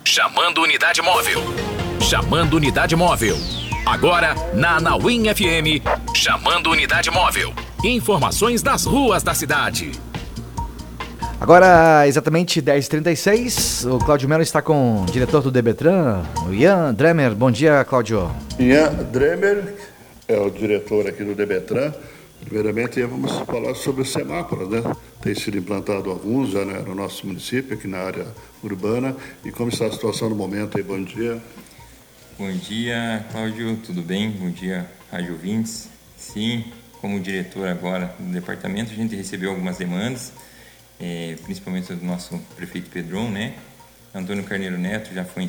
Chamando unidade móvel. Chamando unidade móvel. Agora, na Anauim FM, chamando unidade móvel. Informações das ruas da cidade. Agora, exatamente 10h36, o Cláudio Melo está com o diretor do Debetran, o Ian Dremer. Bom dia, Cláudio. Ian Dremer é o diretor aqui do Debetran. Primeiramente, vamos falar sobre os semáforos, né? Tem sido implantado alguns já, né, no nosso município, aqui na área urbana. E como está a situação no momento aí? Bom dia. Bom dia, Cláudio, tudo bem? Bom dia, rádio ouvintes. Sim, como diretor agora do departamento, a gente recebeu algumas demandas, principalmente do nosso prefeito Pedron, né? Antônio Carneiro Neto já foi